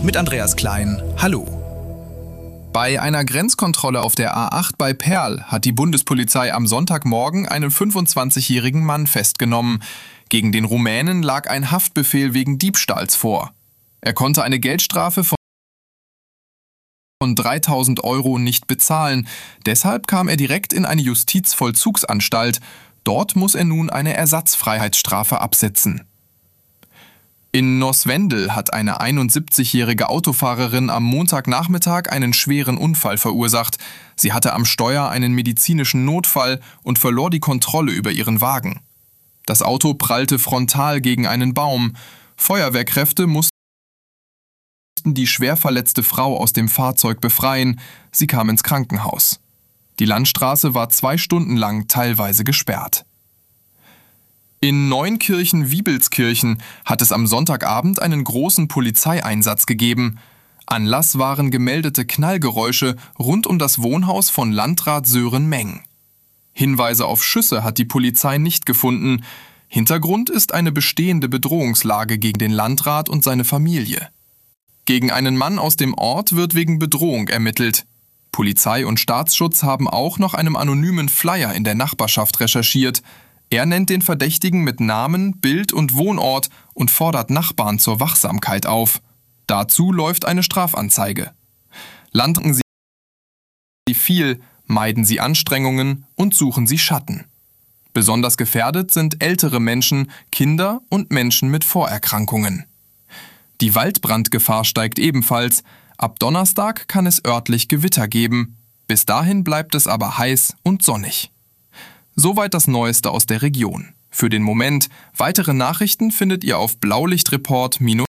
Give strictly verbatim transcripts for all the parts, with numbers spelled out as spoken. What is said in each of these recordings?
mit Andreas Klein. Hallo. Bei einer Grenzkontrolle auf der A acht bei Perl hat die Bundespolizei am Sonntagmorgen einen fünfundzwanzigjährigen Mann festgenommen. Gegen den Rumänen lag ein Haftbefehl wegen Diebstahls vor. Er konnte eine Geldstrafe von dreitausend Euro nicht bezahlen. Deshalb kam er direkt in eine Justizvollzugsanstalt. Dort muss er nun eine Ersatzfreiheitsstrafe absitzen. In Noswendel hat eine einundsiebzigjährige Autofahrerin am Montagnachmittag einen schweren Unfall verursacht. Sie hatte am Steuer einen medizinischen Notfall und verlor die Kontrolle über ihren Wagen. Das Auto prallte frontal gegen einen Baum. Feuerwehrkräfte mussten die schwer verletzte Frau aus dem Fahrzeug befreien. Sie kam ins Krankenhaus. Die Landstraße war zwei Stunden lang teilweise gesperrt. In Neunkirchen-Wiebelskirchen hat es am Sonntagabend einen großen Polizeieinsatz gegeben. Anlass waren gemeldete Knallgeräusche rund um das Wohnhaus von Landrat Sören Meng. Hinweise auf Schüsse hat die Polizei nicht gefunden. Hintergrund ist eine bestehende Bedrohungslage gegen den Landrat und seine Familie. Gegen einen Mann aus dem Ort wird wegen Bedrohung ermittelt. Polizei und Staatsschutz haben auch nach einem anonymen Flyer in der Nachbarschaft recherchiert. Er nennt den Verdächtigen mit Namen, Bild und Wohnort und fordert Nachbarn zur Wachsamkeit auf. Dazu läuft eine Strafanzeige. Landen Sie viel, meiden Sie Anstrengungen und suchen Sie Schatten. Besonders gefährdet sind ältere Menschen, Kinder und Menschen mit Vorerkrankungen. Die Waldbrandgefahr steigt ebenfalls. Ab Donnerstag kann es örtlich Gewitter geben. Bis dahin bleibt es aber heiß und sonnig. Soweit das Neueste aus der Region. Für den Moment, weitere Nachrichten findet ihr auf blaulichtreport Bindestrich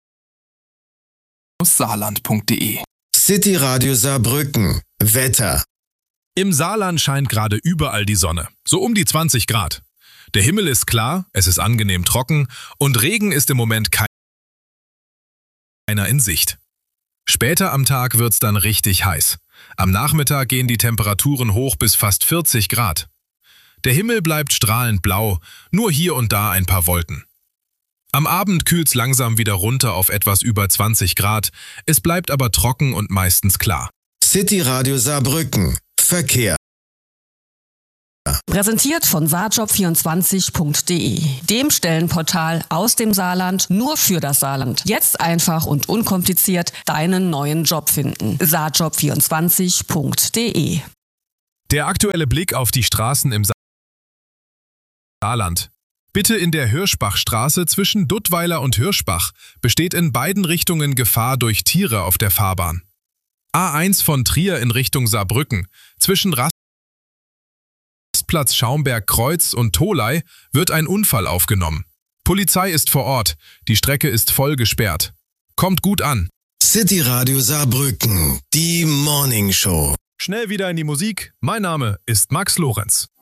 saarland punkt de. City Radio Saarbrücken. Wetter. Im Saarland scheint gerade überall die Sonne, so um die zwanzig Grad. Der Himmel ist klar, es ist angenehm trocken und Regen ist im Moment keiner in Sicht. Später am Tag wird's dann richtig heiß. Am Nachmittag gehen die Temperaturen hoch bis fast vierzig Grad. Der Himmel bleibt strahlend blau, nur hier und da ein paar Wolken. Am Abend kühlt's langsam wieder runter auf etwas über zwanzig Grad, es bleibt aber trocken und meistens klar. City Radio Saarbrücken. Verkehr. Präsentiert von saarjob vierundzwanzig punkt de, dem Stellenportal aus dem Saarland nur für das Saarland. Jetzt einfach und unkompliziert deinen neuen Job finden. saarjob vierundzwanzig punkt de. Der aktuelle Blick auf die Straßen im Saarland. Bitte in der Hirschbachstraße zwischen Duttweiler und Hirschbach besteht in beiden Richtungen Gefahr durch Tiere auf der Fahrbahn. A eins von Trier in Richtung Saarbrücken zwischen Rastplatz Schaumberg-Kreuz und Tholey wird ein Unfall aufgenommen. Polizei ist vor Ort, die Strecke ist voll gesperrt. Kommt gut an. City Radio Saarbrücken, die Morning Show. Schnell wieder in die Musik. Mein Name ist Max Lorenz.